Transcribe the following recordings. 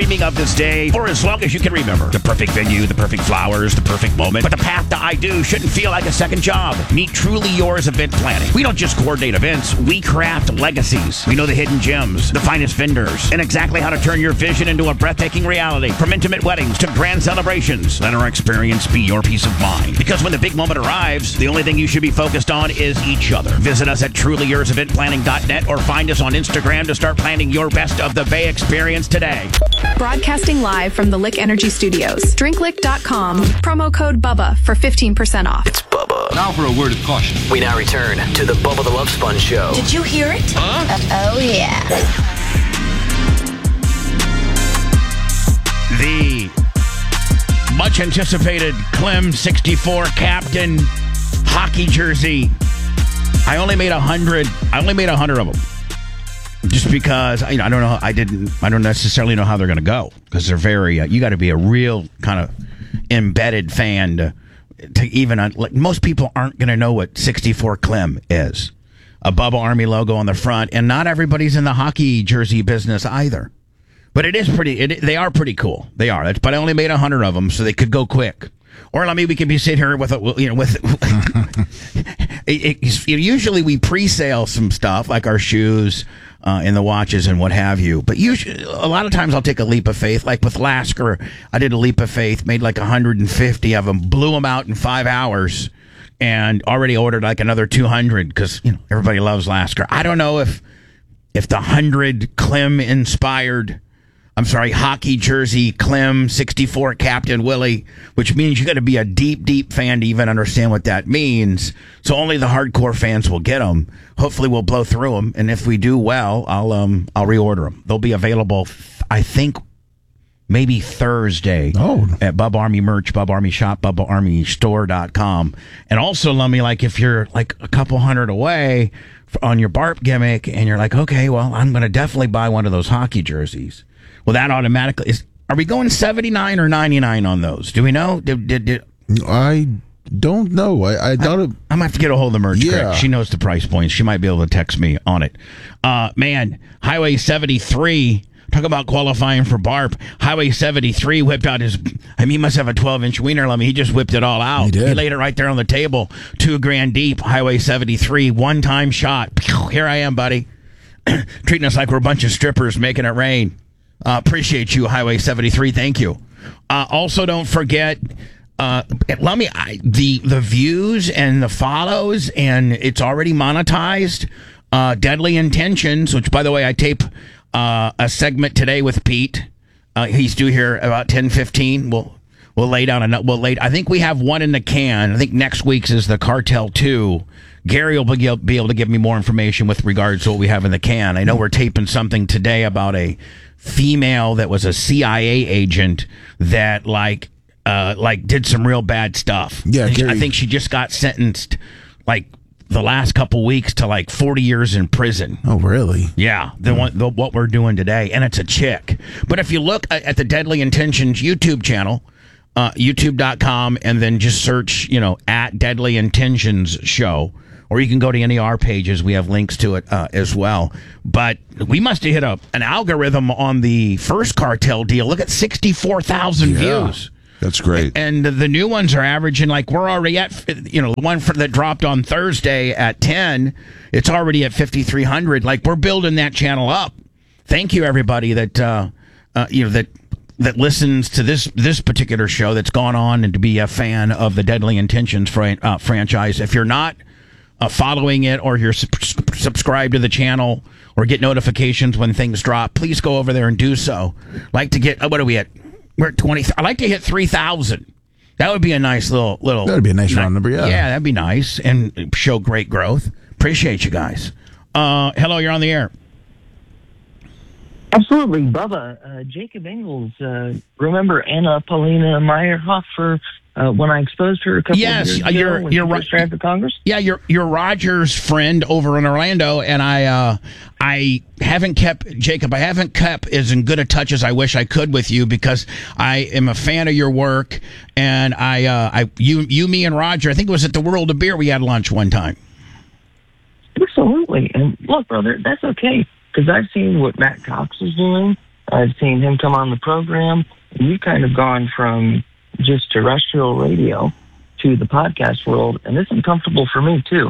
dreaming of this day for as long as you can remember. The perfect venue, the perfect flowers, the perfect moment. But the path to I Do shouldn't feel like a second job. Meet Truly Yours Event Planning. We don't just coordinate events, we craft legacies. We know the hidden gems, the finest vendors, and exactly how to turn your vision into a breathtaking reality. From intimate weddings to grand celebrations, let our experience be your peace of mind. Because when the big moment arrives, the only thing you should be focused on is each other. Visit us at trulyourseventplanning.net or find us on Instagram to start planning your best of the Bay experience today. Broadcasting live from the Lick Energy Studios. DrinkLick.com. Promo code BUBBA for 15% off. It's Bubba. Now for a word of caution. We now return to the Bubba the Love Sponge Show. Did you hear it? Oh, yeah. The much anticipated Clem 64 Captain hockey jersey. I only made 100. I only made 100 of them. Just because I don't know, I don't necessarily know how they're going to go, because they're very. You got to be a real kind of embedded fan to even. Like, most people aren't going to know what 64 Clem is. A Bubba Army logo on the front, and not everybody's in the hockey jersey business either. But it is pretty. They are pretty cool. They are. But I only made 100 of them, so they could go quick. Or let me. We could be sitting here with usually we pre-sale some stuff like our shoes and the watches and what have you. But usually, a lot of times I'll take a leap of faith. Like with Lasker, I did a leap of faith, made like 150 of them, blew them out in 5 hours, and already ordered like another 200 because everybody loves Lasker. I don't know if the 100 Clem inspired. I'm sorry, hockey jersey, Clem, 64 Captain Willie, which means you got to be a deep, deep fan to even understand what that means. So only the hardcore fans will get them. Hopefully we'll blow through them. And if we do well, I'll reorder them. They'll be available, I think, maybe Thursday at Bubba Army merch, Bubba Army shop, BubbaArmyStore.com. And also, Lummy, like if you're like a couple hundred away on your BARP gimmick and you're like, okay, well, I'm going to definitely buy one of those hockey jerseys. Well, that automatically is. Are we going 79 or 99 on those? Do we know? I don't know. I thought I'm gonna have to get a hold of the merch. Yeah. Greg. She knows the price points. She might be able to text me on it. Man, Highway 73. Talk about qualifying for BARP. Highway 73 whipped out his. He must have a 12-inch wiener. Let me. He just whipped it all out. He did. He laid it right there on the table. $2,000 deep. Highway 73. One-time shot. Here I am, buddy. Treating us like we're a bunch of strippers making it rain. Appreciate you, Highway 73. Thank you. Also, don't forget, let me the views and the follows, and it's already monetized. Deadly Intentions, which, by the way, I tape a segment today with Pete. He's due here about 10:15. We'll lay down I think we have one in the can. I think next week's is the Cartel 2. Gary will be able to give me more information with regards to what we have in the can. I know we're taping something today about a female that was a CIA agent that like did some real bad stuff. Yeah, I think she just got sentenced like the last couple weeks to like 40 years in prison. Oh, really? Yeah, what we're doing today, and it's a chick. But if you look at the Deadly Intentions YouTube channel, youtube.com, and then just search, at Deadly Intentions Show, or you can go to any of our pages. We have links to it as well. But we must have hit an algorithm on the first Cartel deal. Look at 64,000 views. That's great. And the new ones are averaging, like, we're already at, the one that dropped on Thursday at 10, it's already at 5,300. Like, we're building that channel up. Thank you, everybody that listens to this particular show that's gone on and to be a fan of the Deadly Intentions franchise. If you're not following it, or you're subscribed to the channel or get notifications when things drop, please go over there and do so. Like to get, what are we at? We're at 20. I'd like to hit 3,000. That would be a nice little. That'd be a nice round number, yeah. Yeah, that'd be nice and show great growth. Appreciate you guys. Hello, you're on the air. Absolutely, Bubba. Jacob Engels. Remember Anna Paulina Meyerhoff when I exposed her a couple of years ago? Yes, you're right. Ran for Congress. Yeah, you're Roger's friend over in Orlando, and I haven't kept as in good a touch as I wish I could with you, because I am a fan of your work, and me and Roger, I think it was at the World of Beer, we had lunch one time. Absolutely, and look, brother, that's okay, because I've seen what Matt Cox is doing, I've seen him come on the program. You've kind of gone from just terrestrial radio to the podcast world, and it's uncomfortable for me, too.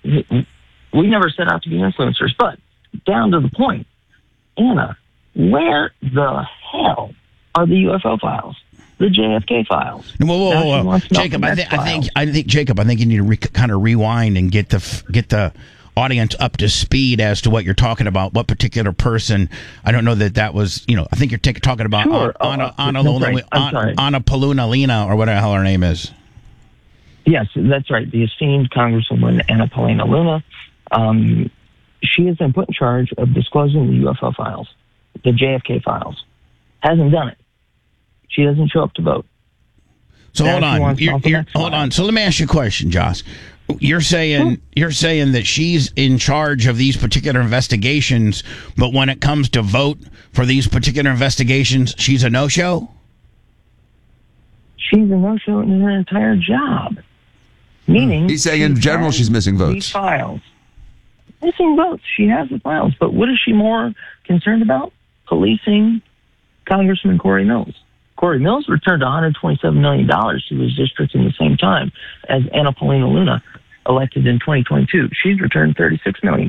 We never set out to be influencers, but down to the point, Anna, where the hell are the UFO files? The JFK files? Whoa. Jacob, I think Jacob, I think you need to kind of rewind and get the audience up to speed as to what you're talking about. What particular person? I don't know that was. I think you're talking about Anna Paluna Lena, or whatever the hell her name is. Yes, that's right. The esteemed Congresswoman Anna Paulina Luna. She has been put in charge of disclosing the UFO files, the JFK files. Hasn't done it. She doesn't show up to vote. So hold on. So let me ask you a question, Josh. You're saying that she's in charge of these particular investigations, but when it comes to vote for these particular investigations, she's a no-show? She's a no-show in her entire job. Meaning, he's saying in general she's missing votes. These files. Missing votes. She has the files. But what is she more concerned about? Policing Congressman Corey Mills. Corey Mills returned $127 million to his district in the same time as Anna Paulina Luna, elected in 2022. She's returned $36 million.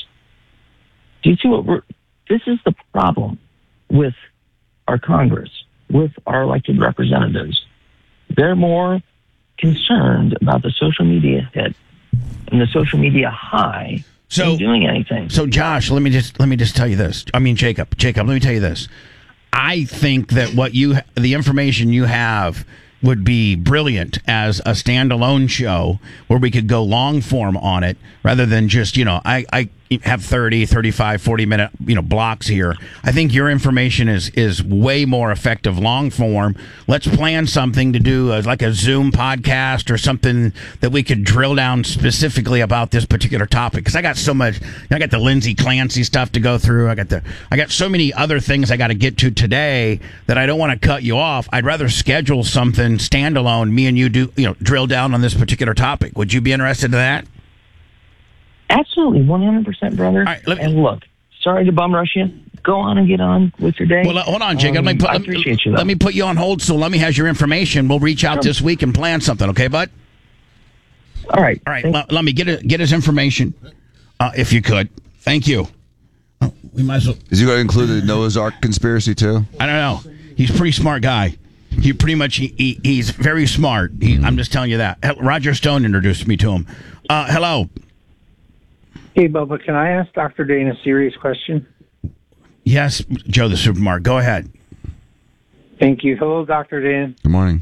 Do you see this is the problem with our Congress, with our elected representatives. They're more concerned about the social media hit and the social media high than doing anything. So Josh, let me just tell you this. I mean, Jacob, let me tell you this. I think that the information you have would be brilliant as a standalone show where we could go long form on it rather than just, I have 30, 35, 40 minute, blocks here. I think your information is way more effective long form. Let's plan something to do like a Zoom podcast or something that we could drill down specifically about this particular topic. Cause I got so much, I got the Lindsay Clancy stuff to go through. I got so many other things I got to get to today that I don't want to cut you off. I'd rather schedule something standalone. Me and you drill down on this particular topic. Would you be interested in that? Absolutely, 100%, brother. All right, and look, sorry to bum rush you. Go on and get on with your day. Well, hold on, Jacob. I appreciate you, though. Let me put you on hold, so let me have your information. We'll reach out this week and plan something, okay, bud? All right. Let me get his information, if you could. Thank you. We might as well. Is he going to include the Noah's Ark conspiracy, too? I don't know. He's a pretty smart guy. He pretty much, he's very smart. I'm just telling you that. Roger Stone introduced me to him. Hello. Hey, Bubba, can I ask Dr. Dane a serious question? Yes, Joe the Supermarket. Go ahead. Thank you. Hello, Dr. Dan. Good morning.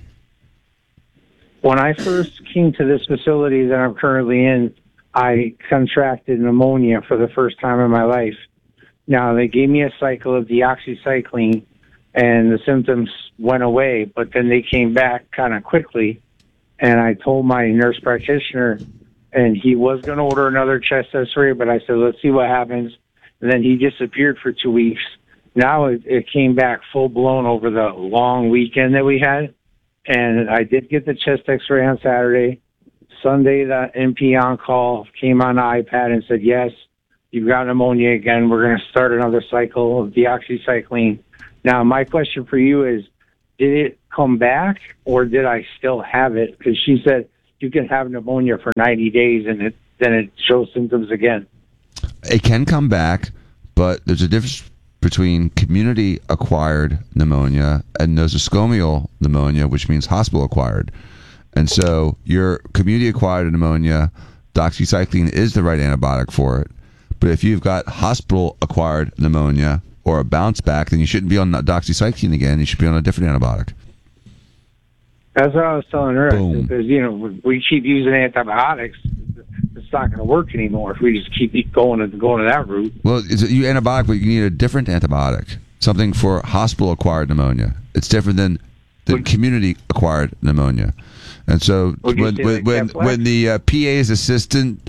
When I first came to this facility that I'm currently in, I contracted pneumonia for the first time in my life. Now, they gave me a cycle of deoxycycline, and the symptoms went away, but then they came back kind of quickly, and I told my nurse practitioner, and he was going to order another chest x-ray, but I said, let's see what happens. And then he disappeared for 2 weeks. Now it came back full-blown over the long weekend that we had. And I did get the chest x-ray on Saturday. Sunday, the NP on-call came on the iPad and said, yes, you've got pneumonia again. We're going to start another cycle of deoxycycline. Now, my question for you is, did it come back or did I still have it? Because she said, you can have pneumonia for 90 days and then it shows symptoms again. It can come back, but there's a difference between community-acquired pneumonia and nosocomial pneumonia, which means hospital-acquired. And so your community-acquired pneumonia, doxycycline is the right antibiotic for it. But if you've got hospital-acquired pneumonia or a bounce back, then you shouldn't be on doxycycline again. You should be on a different antibiotic. That's what I was telling her. Boom. Because, we keep using antibiotics. It's not going to work anymore if we just keep going to that route. Well, you antibiotic, but you need a different antibiotic, something for hospital-acquired pneumonia. It's different than community-acquired pneumonia. And so when the PA's assistant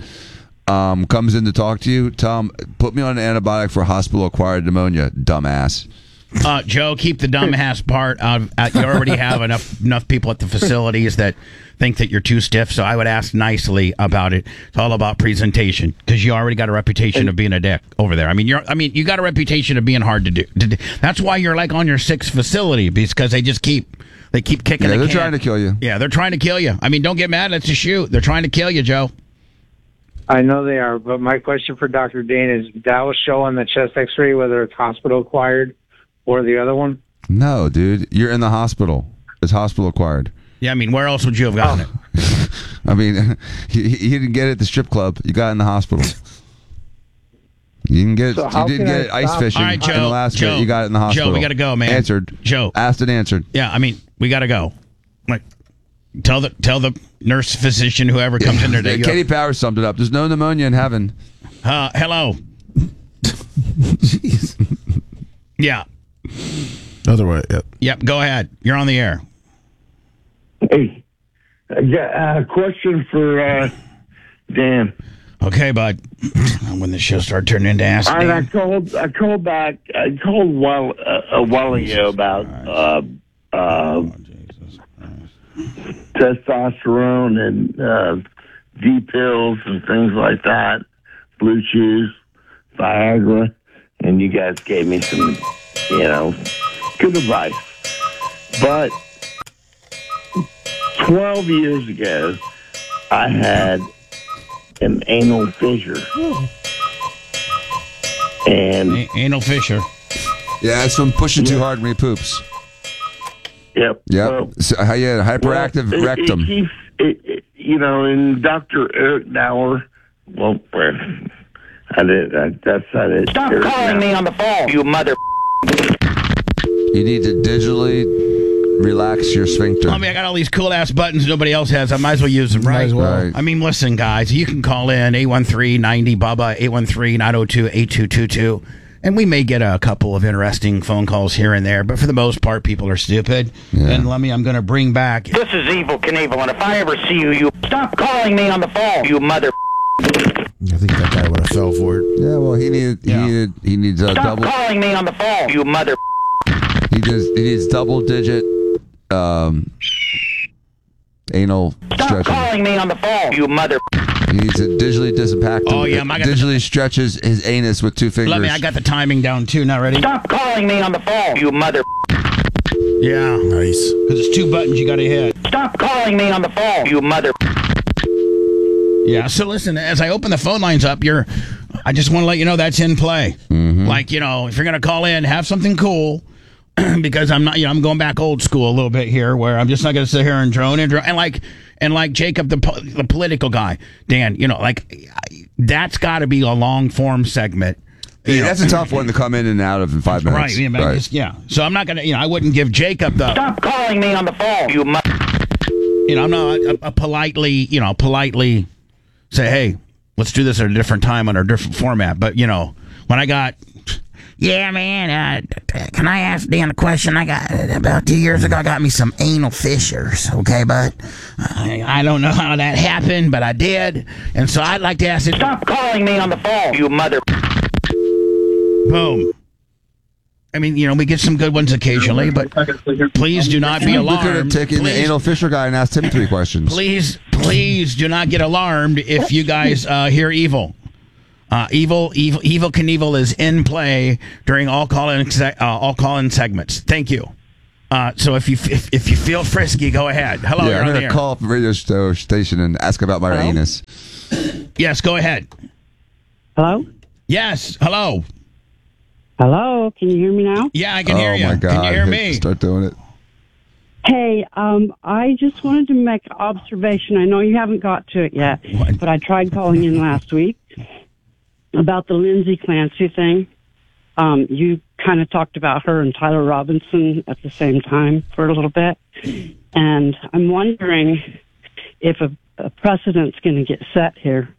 comes in to talk to you, tell him, put me on an antibiotic for hospital-acquired pneumonia, dumbass. Joe, keep the dumbass part out. You already have enough people at the facilities that think that you're too stiff, so I would ask nicely about it. It's all about presentation, because you already got a reputation of being a dick over there. I mean, you got a reputation of being hard to do. That's why you're like on your 6th facility, because they keep kicking the they're can. trying to kill you. Yeah, they're trying to kill you. I mean, don't get mad. It's a shoot. They're trying to kill you, Joe. I know they are, but my question for Dr. Dane is, that will show on the chest x-ray whether it's hospital acquired or the other one? No, dude. You're in the hospital. It's hospital acquired. Yeah, I mean, where else would you have gotten it? I mean, you didn't get it at the strip club. You got it in the hospital. You didn't get it. So You how didn't can get I it ice stop- fishing All right, Joe, in Alaska. Joe, You got it in the hospital. Joe, we gotta go, man. Answered. Joe. Asked and answered. Yeah, I mean, we got to go. Like, tell the nurse, physician, whoever comes in there. Yeah, Katie Powers summed it up. There's no pneumonia in heaven. Hello. Jeez. Yeah. Other way. Yep. Yep. Go ahead. You're on the air. Hey, question for Dan. Okay, bud. When the show started turning into Ask All right, Dan. I called back. I called a while ago about testosterone and D pills and things like that, Blue Chews, Viagra, and you guys gave me some, good advice. But 12 years ago, I had an anal fissure. And Anal fissure. Yeah, it's from pushing too hard when he poops. Yep. Yep. So, you had a hyperactive rectum. It keeps, and Dr. Eric Nauer, that's not it. Stop calling me on the phone, you mother. You need to digitally relax your sphincter. I mean, I got all these cool ass buttons nobody else has. I might as well use them, right? Might as well. Right. I mean, listen, guys, you can call in 813-90-BUBBA, 813-902-8222, and we may get a couple of interesting phone calls here and there, but for the most part, people are stupid. Yeah. And I'm going to bring back... This is Evil Knievel, and if I ever see you, you stop calling me on the phone, you mother. I think that guy would have fell for it. Yeah, well, he needs a Stop double. calling me on the phone, you mother. He needs double digit anal Stop stretching. calling me on the phone, you mother. He needs to digitally disimpact. Oh, yeah, I got digitally stretches his anus with 2 fingers. I got the timing down, too. Not ready? Stop calling me on the phone, you mother. Yeah. Nice. Because it's 2 buttons you got to hit. Stop calling me on the phone, you mother. Yeah, so listen, as I open the phone lines up, I just want to let you know that's in play. Mm-hmm. Like, if you're going to call in, have something cool. Because I'm not, I'm going back old school a little bit here, where I'm just not going to sit here and drone and like Jacob, the political guy, Dan, that's got to be a long form segment. That's a tough one to come in and out of in 5 minutes. Right, yeah. So I'm not going to, I wouldn't give Jacob the. Stop calling me on the phone, you mother. I'm not politely say, hey, let's do this at a different time on a different format. But when I got. Yeah, man, can I ask Dan a question? I got, about 2 years ago, I got me some anal fissures, okay, but I don't know how that happened, but I did, and so I'd like to ask it. Stop calling me on the phone, you mother. Boom. I mean, we get some good ones occasionally, but please do not be alarmed. We could have taken the anal fissure guy and asked him 3 questions. Please do not get alarmed if you guys hear evil. Evil Knievel is in play during all call-in segments. Thank you. So if you feel frisky, go ahead. Hello, Yeah, I'm going to call up a radio station and ask about my anus. Yes, go ahead. Hello? Yes, hello. Hello, can you hear me now? Yeah, I can hear you. Oh, my God. Can you hear me? Start doing it. Hey, I just wanted to make an observation. I know you haven't got to it yet, but I tried calling in last week about the Lindsay Clancy thing. You kind of talked about her and Tyler Robinson at the same time for a little bit. And I'm wondering if a precedent's going to get set here.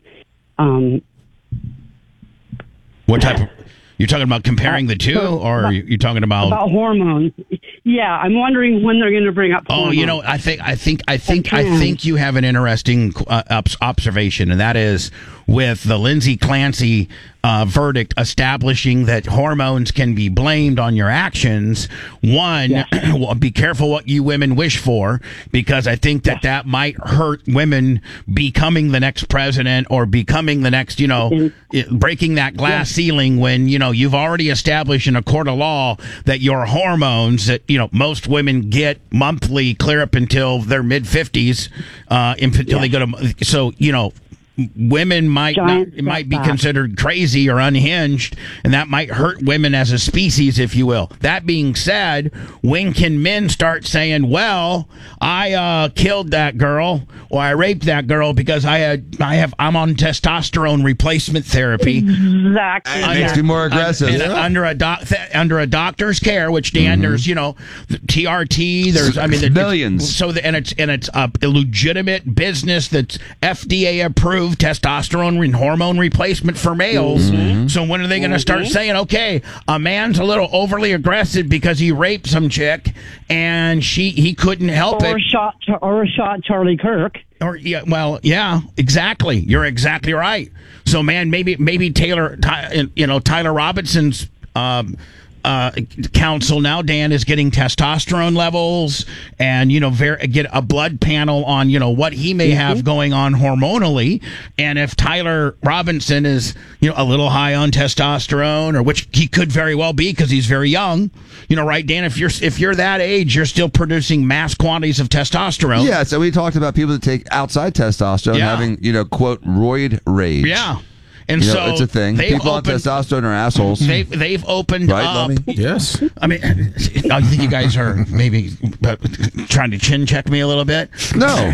What type of... You're talking about comparing the two, or are you talking about hormones? Yeah, I'm wondering when they're going to bring up hormones. I think you have an interesting observation, and that is with the Lindsay Clancy verdict establishing that hormones can be blamed on your actions. One, well, be careful what you women wish for, because I think that might hurt women becoming the next president or becoming the next, breaking that glass ceiling when, you've already established in a court of law that your hormones that, most women get monthly clear up until their mid 50s, until they go to, so, women might be considered crazy or unhinged, and that might hurt women as a species, if you will. That being said, when can men start saying, well, I killed that girl or I raped that girl because I'm on testosterone replacement therapy. Exactly. It makes me more aggressive. Under a doctor's care, which Dan, there's TRT, there's millions. It's a legitimate business that's FDA approved testosterone and hormone replacement for males. So when are they going to start saying, okay, a man's a little overly aggressive because he raped some chick and he couldn't help it, or shot Charlie Kirk? Yeah, exactly. You're exactly right. So, man, maybe Tyler Robinson's counsel now, Dan, is getting testosterone levels and get a blood panel on what he may have going on hormonally, and if Tyler Robinson is a little high on testosterone, or which he could very well be because he's very young, right, Dan? If you're that age, you're still producing mass quantities of testosterone. Yeah, so we talked about people that take outside testosterone having quote roid rage. Yeah. And so it's a thing. People on testosterone are assholes. They've opened up. Lummy? Yes. I mean, I think you guys are maybe trying to chin check me a little bit. No.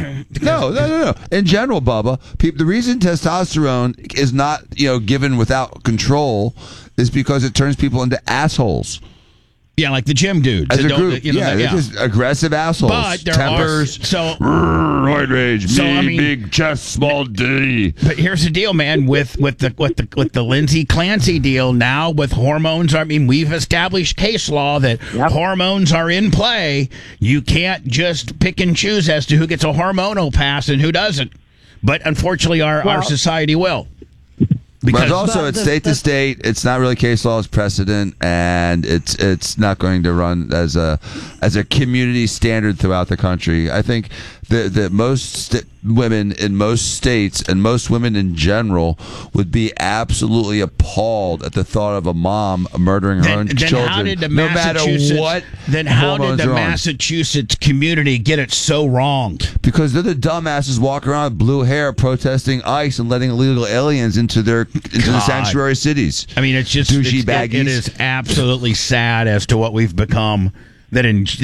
In general, Bubba, the reason testosterone is not given without control is because it turns people into assholes. Yeah, like the gym dudes. As a group, they're just aggressive assholes. But there tempers, roid rage, big chest, small D. But here's the deal, man. With the Lindsay Clancy deal now with hormones. I mean, we've established case law that hormones are in play. You can't just pick and choose as to who gets a hormonal pass and who doesn't. But unfortunately, our society will. Because also it's state to state. It's not really case law, it's precedent, and it's not going to run as a community standard throughout the country. I think that most women in most states and most women in general would be absolutely appalled at the thought of a mom murdering her own children, no matter what. Then how did the Massachusetts community get it so wrong? Because they're the dumbasses walking around with blue hair protesting ICE and letting illegal aliens into the sanctuary cities. I mean, it's just douchey baggies. It is absolutely sad as to what we've become. There's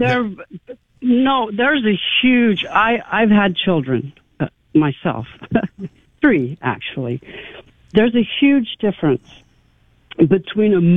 a huge. I've had children myself, 3 actually. There's a huge difference between a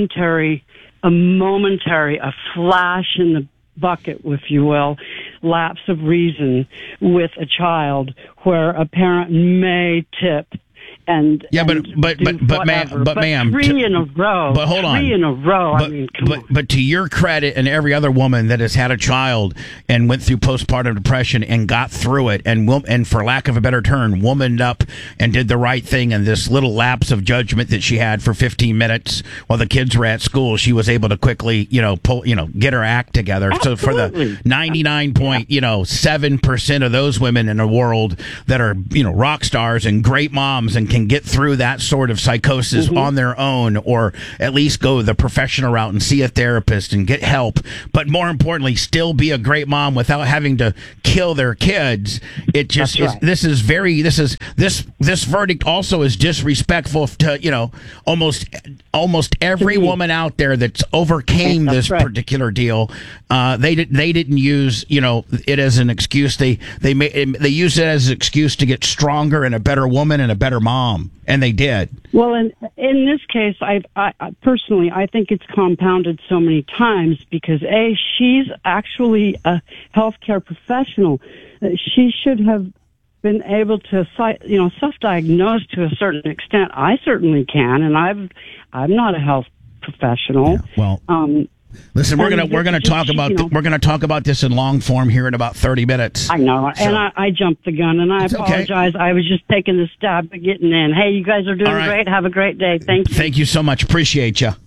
flash in the bucket, if you will, lapse of reason with a child where a parent may tip. But ma'am, 3 in a row. But hold on, 3 in a row. But to your credit, and every other woman that has had a child and went through postpartum depression and got through it, and for lack of a better term, womaned up and did the right thing. And this little lapse of judgment that she had for 15 minutes while the kids were at school, she was able to quickly, get her act together. Absolutely. So for the 99.7% of those women in the world that are, rock stars and great moms and can get through that sort of psychosis on their own, or at least go the professional route and see a therapist and get help, but more importantly still be a great mom without having to kill their kids. It just is. This verdict also is disrespectful to almost every woman out there that's overcame this particular deal. They didn't use it as an excuse. They used it as an excuse to get stronger and a better woman and a better mom, and they did. Well, in this case, I personally think it's compounded so many times because she's actually a healthcare professional. She should have been able to self-diagnose to a certain extent. I certainly can, and I'm not a health professional. Yeah, well. Listen, we're And gonna just, talk about you know. we're gonna talk about this in long form here in about 30 minutes. I know, So- and I jumped the gun, and I It's okay. apologize. I was just taking the stab at getting in. Hey, you guys are doing All right. great. Have a great day. Thank you. Thank you so much. Appreciate you.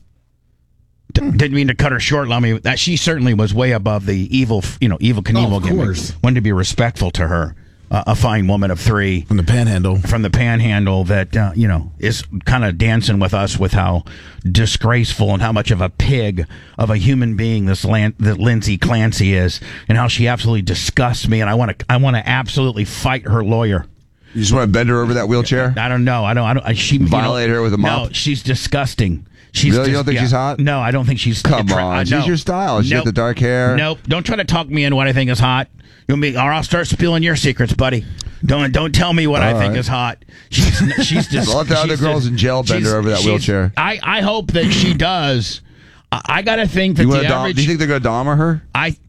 Didn't mean to cut her short, Lummy. That she certainly was way above the evil Knievel of gimmick. course. Wanted to be respectful to her. A fine woman of 3 From the Panhandle. that is kind of dancing with us with how disgraceful and how much of a pig of a human being that Lindsay Clancy is, and how she absolutely disgusts me. And I want to absolutely fight her lawyer. You just want to bend her over that wheelchair? I don't know. I don't. She Violate her with a mop? No, she's disgusting. Really? You don't think she's hot? No, I don't think she's. Come on, she's your style. She got the dark hair. Nope. Don't try to talk me into what I think is hot. Or I'll start spilling your secrets, buddy. Don't tell me what I think is hot. She's just. Let the other girls in jail bend her over that wheelchair. I hope that she does. I gotta think that Do the average. you think they're going to Dahmer her?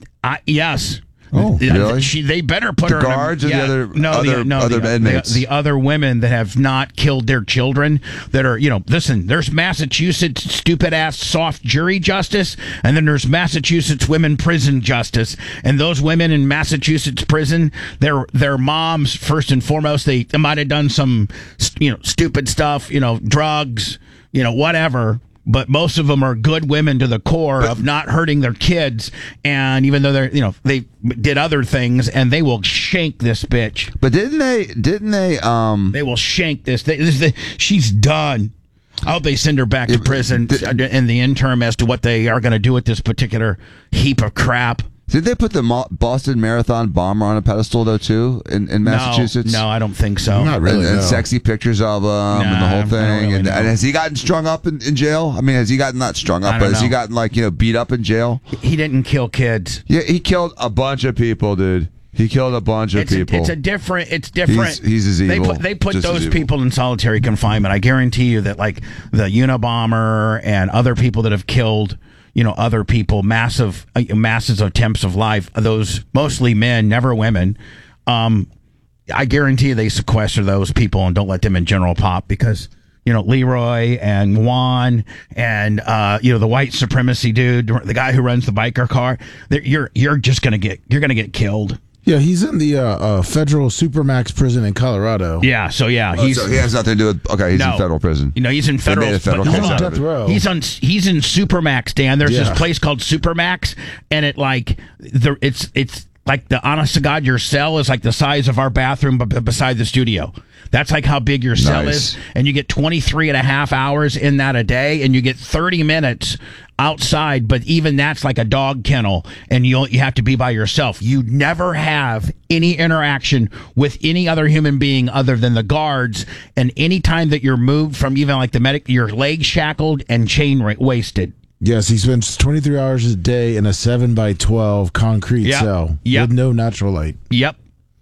Yes. Oh, really? They better put The her in guards or the other inmates? The other women that have not killed their children that are, listen, there's Massachusetts stupid ass soft jury justice, and then there's Massachusetts women prison justice. And those women in Massachusetts prison, their moms, first and foremost, they might have done some, stupid stuff, drugs, whatever. But most of them are good women to the core of not hurting their kids, and even though they did other things, and they will shank this bitch. But didn't they? They will shank this. She's done. I hope they send her back to prison in the interim as to what they are going to do with this particular heap of crap. Did they put the Boston Marathon bomber on a pedestal, though, too, in Massachusetts? No, I don't think so. Not really. And no. sexy pictures of him and the whole thing. And has he gotten strung up in jail? I mean, has he gotten not strung up, but has he gotten beat up in jail? He didn't kill kids. Yeah, he killed a bunch of people, dude. He killed a bunch of people. It's different. He's as evil. They put just those as evil. people in solitary confinement. I guarantee you that, like the Unabomber and other people that have killed, other people, massive attempts of life. Those mostly men, never women. I guarantee you they sequester those people and don't let them in general pop because. Leroy and Juan and, the white supremacy dude, the guy who runs the biker car, you're just going to get killed. Yeah, he's in the federal supermax prison in Colorado. Yeah, so yeah. So he has nothing to do with, okay, he's in federal prison. He's in federal. They made a federal but case hold out on. of it. He's in Supermax, Dan. There's this Yeah. place called Supermax, and it's like the honest to God, your cell is like the size of our bathroom beside the studio. That's like how big your cell Nice. is. And you get 23 and a half hours in that a day, and you get 30 minutes outside, but even that's like a dog kennel, and you have to be by yourself. You never have any interaction with any other human being other than the guards, and any time that you're moved from even like the medic, your legs shackled and chain wasted. Yes, he spends 23 hours a day in a 7x12 concrete Yep. cell Yep. with no natural light. Yep.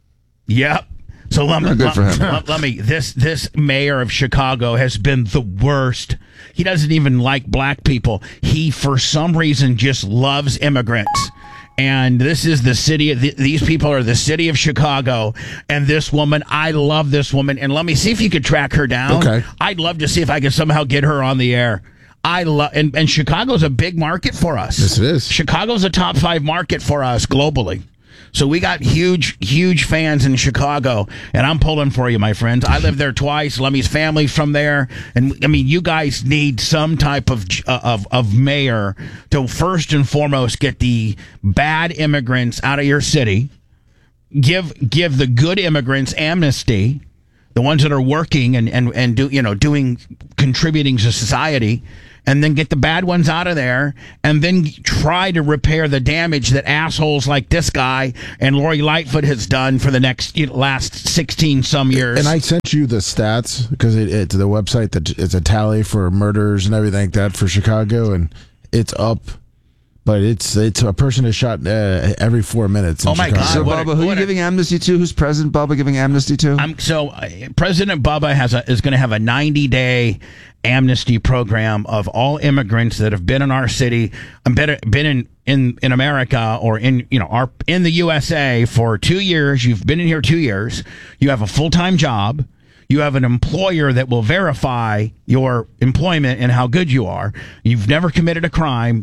So Good for him. let me. This mayor of Chicago has been the worst. He doesn't even like black people. He, for some reason, just loves immigrants. And this is the city. These people are the city of Chicago. And this woman, I love this woman. And let me see if you could track her down. Okay. I'd love to see if I could somehow get her on the air. I love, and Chicago's a big market for us. Yes, it is. Chicago's a top 5 market for us globally. So we got huge fans in Chicago, and I'm pulling for you, my friends. I lived there twice. Lemmy's family's from there, and I mean, you guys need some type of mayor to first and foremost get the bad immigrants out of your city. Give the good immigrants amnesty, the ones that are working and contributing to society. And then get the bad ones out of there, and then try to repair the damage that assholes like this guy and Lori Lightfoot has done for the last 16 some years. And I sent you the stats because it's the website that it's a tally for murders and everything like that for Chicago, and it's up. But it's a person is shot every 4 minutes. In my Chicago. God! So, Bubba, who are you giving amnesty to? Who's President Bubba giving amnesty to? President Bubba is going to have a 90-day amnesty program of all immigrants that have been in our city, been in America or in the USA for 2 years. You've been in here 2 years. You have a full-time job. You have an employer that will verify your employment and how good you are. You've never committed a crime.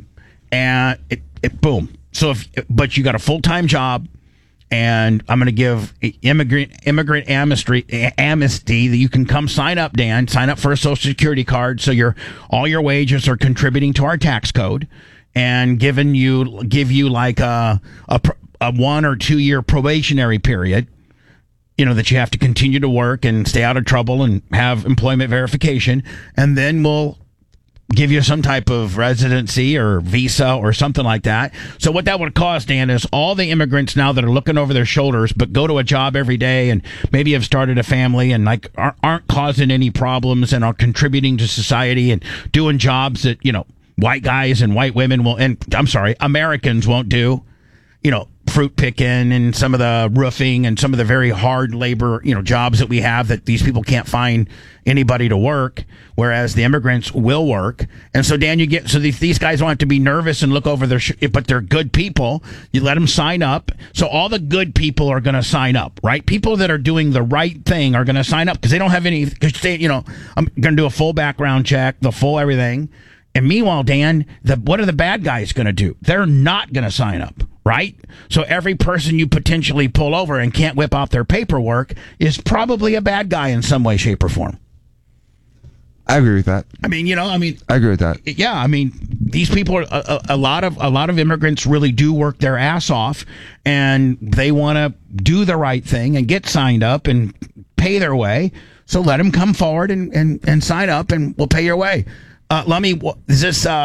and boom. So but you got a full-time job, and I'm going to give immigrant amnesty that you can come sign up, Dan. Sign up for a Social Security card, so all your wages are contributing to our tax code, and give you like a 1 or 2 year probationary period. That you have to continue to work and stay out of trouble and have employment verification, and then we'll give you some type of residency or visa or something like that. So what that would cost, Dan, is all the immigrants now that are looking over their shoulders but go to a job every day and maybe have started a family and like aren't causing any problems and are contributing to society and doing jobs that, white guys and white women Americans won't do. Fruit picking and some of the roofing and some of the very hard labor, jobs that we have that these people can't find anybody to work, whereas the immigrants will work. And so, Dan, these guys don't have to be nervous and look over but they're good people. You let them sign up. So all the good people are going to sign up, right? People that are doing the right thing are going to sign up because they don't have any, I'm going to do a full background check, the full everything. And meanwhile, Dan, what are the bad guys going to do? They're not going to sign up. Right? So every person you potentially pull over and can't whip out their paperwork is probably a bad guy in some way, shape, or form. I agree with that. I agree with that. Yeah, these people are a lot of immigrants really do work their ass off, and they want to do the right thing and get signed up and pay their way. So let them come forward and sign up, and we'll pay your way. This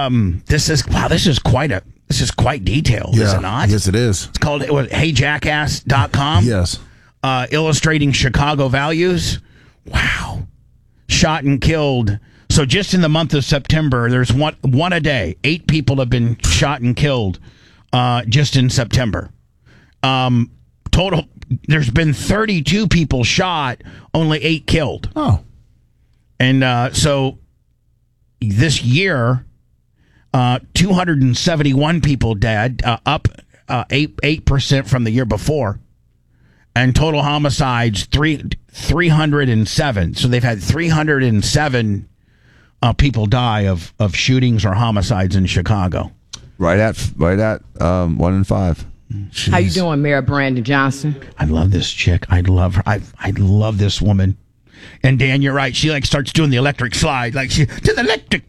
is quite detailed, is it not? Yes, it is. It's called HeyJackass.com. Yes. Illustrating Chicago values. Wow. Shot and killed. So just in the month of September, there's one a day. 8 people have been shot and killed just in September. Total, there's been 32 people shot, only 8 killed. Oh. And so this year, 271 people dead, up 8% from the year before, and total homicides 307. So they've had 307 people die of shootings or homicides in Chicago. Right at 1 in 5. Jeez. How you doing, Mayor Brandon Johnson? I love this chick. I love her. I love this woman. And Dan, you're right. She starts doing the electric slide, to the electric.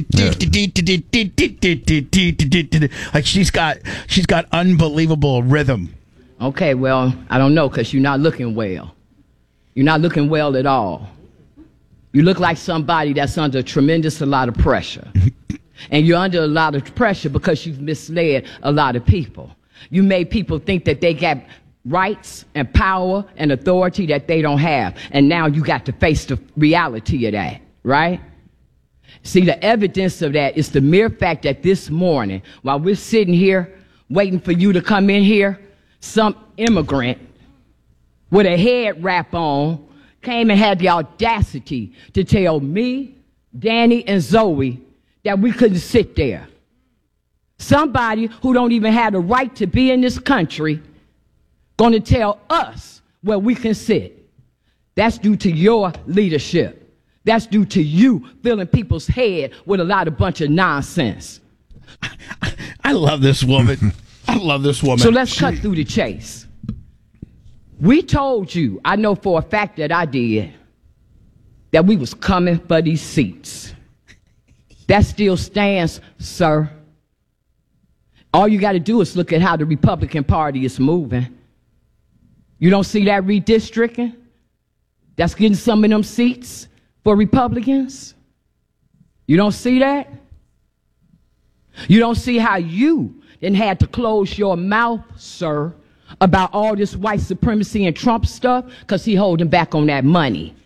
She's got unbelievable rhythm. Okay, well, I don't know because you're not looking well. You're not looking well at all. You look like somebody that's under a lot of pressure, and you're under a lot of pressure because you've misled a lot of people. You made people think that they got rights and power and authority that they don't have. And now you got to face the reality of that, right? See, the evidence of that is the mere fact that this morning, while we're sitting here waiting for you to come in here, some immigrant with a head wrap on came and had the audacity to tell me, Danny, and Zoe that we couldn't sit there. Somebody who don't even have the right to be in this country going to tell us where we can sit. That's due to your leadership. That's due to you filling people's head with a bunch of nonsense. I love this woman. I love this woman. So let's cut through the chase. We told you, I know for a fact that I did, that we was coming for these seats. That still stands, sir. All you got to do is look at how the Republican Party is moving. You don't see that redistricting? That's getting some of them seats for Republicans? You don't see that? You don't see how you then had to close your mouth, sir, about all this white supremacy and Trump stuff because he holding back on that money.